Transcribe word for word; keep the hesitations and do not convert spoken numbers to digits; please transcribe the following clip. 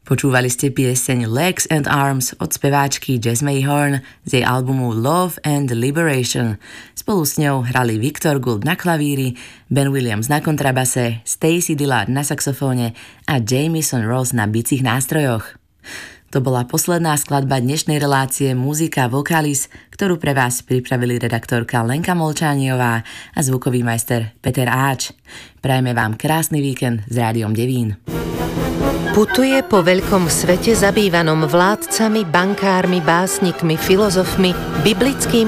Počúvali ste pieseň Legs and Arms od speváčky Jesmay Horn z jej albumu Love and Liberation. Spolu s ňou hrali Victor Gould na klavíri, Ben Williams na kontrabase, Stacey Dillard na saxofóne a Jamison Ross na bicích nástrojoch. To bola posledná skladba dnešnej relácie Muzika Vokalis, ktorú pre vás pripravili redaktorka Lenka Molčániová a zvukový majster Peter Áč. Prajeme vám krásny víkend s Rádiom Devín. Putuje po veľkom svete zabývanom vládcami, bankármi, básnikmi, filozofmi, biblickými